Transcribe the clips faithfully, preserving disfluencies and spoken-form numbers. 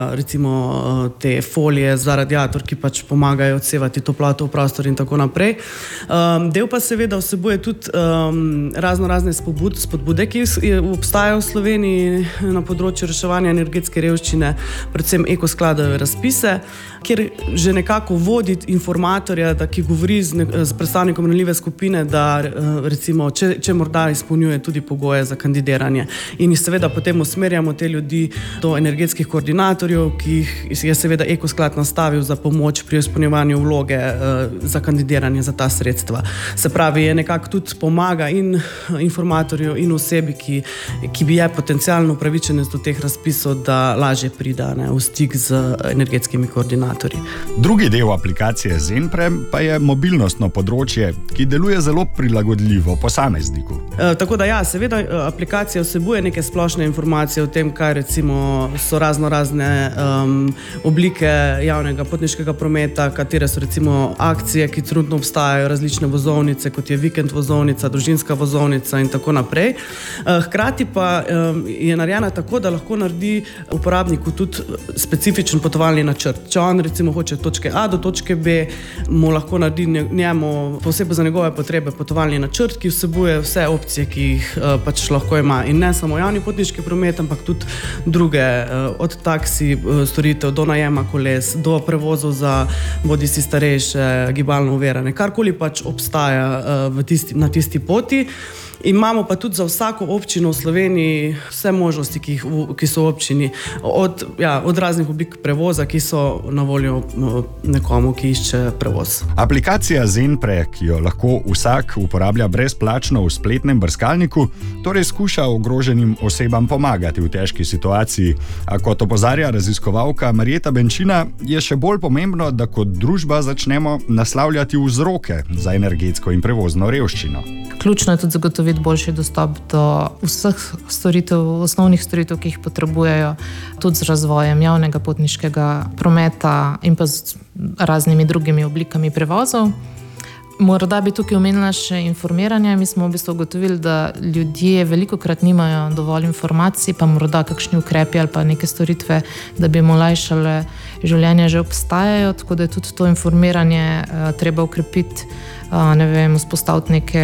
recimo te folije za radiator, ki pač pomagajo odsevati toploto v prostor in tako naprej. Um, del pa seveda vsebuje tudi um, razno razne spodbud, spodbude, ki obstajajo v Sloveniji na področju reševanja energetske revščine, predvsem ekoskladove razpise, kjer že nekako vodi informatorja, da, ki govori z, ne, z predstavnikom ranljive skupine, da recimo, če, če morda izpolnjuje tudi pogoje za kandidiranje. In seveda potem usmerjamo te ljudi do energetskih koordinatorjev, ki jih je seveda Ekosklad nastavil za pomoč pri izpolnjevanju vloge uh, za kandidiranje za ta sredstva. Se pravi, je nekako tudi pomaga in informatorju in osebi, ki, ki bi je potencialno upravičenec do teh razpisov, da lažje prida ne, v stik z energetskimi koordinatorji. Drugi del aplikacije Zenpre pa je mobilnostno področje, ki deluje zelo prilagodljivo posamezniku. Uh, tako da ja, seveda aplikacija vsebuje neke splošne informacije o tem, kaj recimo so razno razne Um, oblike javnega potniškega prometa, katere so recimo akcije, ki trenutno obstajajo, različne vozovnice, kot je vikend vozovnica, družinska vozovnica in tako naprej. Uh, hkrati pa um, je narejena tako, da lahko naredi uporabniku tudi specifičen potovalni načrt. Če on recimo hoče od točke A do točke B, mu lahko naredi njemu posebej za njegove potrebe potovalni načrt, ki vsebuje vse opcije, ki jih uh, pač lahko ima. In ne samo javni potniški promet, ampak tudi druge, uh, od taksi, storitev, do najema koles, do prevozov za bodisi starejše, gibalno ovirane, karkoli pač obstaja uh, v tisti, na tisti poti. Imamo pa tudi za vsako občino v Sloveniji vse možnosti, ki, jih, ki so v občini, od, ja, od raznih oblik prevoza, ki so na voljo nekomu, ki išče prevoz. Aplikacija Zenpre, ki jo lahko vsak uporablja brezplačno v spletnem brskalniku, torej skuša ogroženim osebam pomagati v težki situaciji. A kot opozarja raziskovalka Marjeta Benčina, je še bolj pomembno, da kot družba začnemo naslavljati vzroke za energetsko in prevozno revščino. Ključno je tudi zagotoviti boljši dostop do vseh storitev, osnovnih storitev, ki jih potrebujejo, tudi z razvojem javnega potniškega prometa in pa z raznimi drugimi oblikami prevozov. Morda bi tukaj omenila še informiranje. Mi smo v bistvu ugotovili, da ljudje velikokrat nimajo dovolj informacij, pa morda kakšni ukrepi ali pa neke storitve, da bi jim olajšale življenje, že obstajajo, tako da je tudi to informiranje uh, treba ukrepiti, uh, ne vem, vzpostaviti neke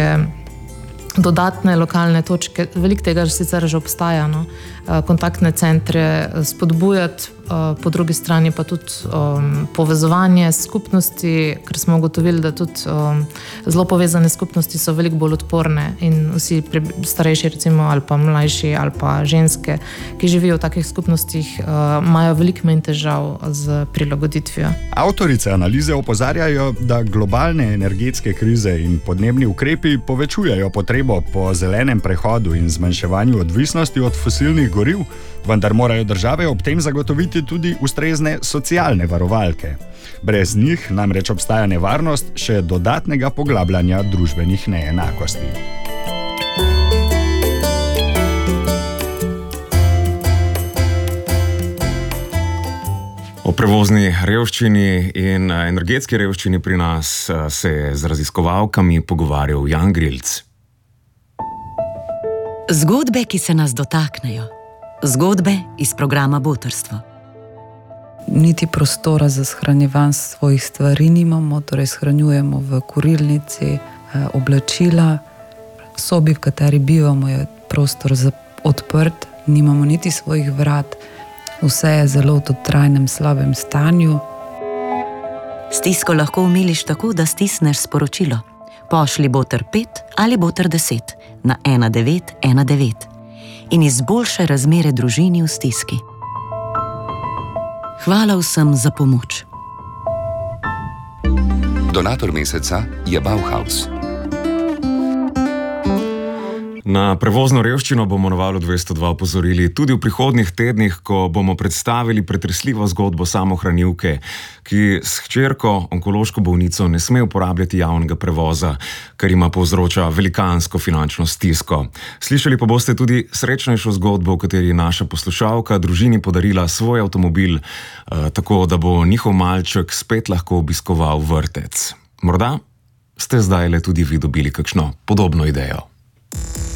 dodatne lokalne točke. Veliko tega sicer že obstaja, no? Kontaktne centre spodbujati, po drugi strani pa tudi um, povezovanje skupnosti, ker smo ugotovili, da tudi um, zelo povezane skupnosti so veliko bolj odporne in vsi pre, starejši recimo ali pa mlajši ali pa ženske, ki živijo v takih skupnostih, uh, imajo veliko manj težav z prilagoditvijo. Avtorice analize opozarjajo, da globalne energetske krize in podnebni ukrepi povečujejo potrebo po zelenem prehodu in zmanjševanju odvisnosti od fosilnih goriv, vendar morajo države ob tem zagotoviti tudi ustrezne socialne varovalke. Brez njih namreč obstaja nevarnost še dodatnega poglabljanja družbenih neenakosti. O prevozni revščini in energetski revščini pri nas se je z raziskovalkami pogovarjal Jan Grilc. Zgodbe, ki se nas dotaknejo. Zgodbe iz programa Botrstvo. Niti prostora za shranjevanje svojih stvari nimamo, torej shranjujemo v kurilnici, oblačila. V sobi, v kateri bivamo, je prostor odprt, nimamo niti svojih vrat. Vse je zelo v trajnem slabem stanju. Stisko lahko umiliš tako, da stisneš sporočilo. Pošli Botr pet ali Botr deset na ena devet ena devet in izboljšaj razmere družini v stiski. Hvala vsem za pomoč. Donator meseca je Bauhaus. Na prevozno revščino bomo na Valu dvesto dva opozorili tudi v prihodnjih tednih, ko bomo predstavili pretresljivo zgodbo samohranilke, ki s hčerko onkološko bolnico ne sme uporabljati javnega prevoza, kar ima povzroča velikansko finančno stisko. Slišali pa boste tudi srečnejšo zgodbo, v kateri je naša poslušalka družini podarila svoj avtomobil, eh, tako da bo njihov malček spet lahko obiskoval vrtec. Morda ste zdajle tudi vi dobili kakšno podobno idejo.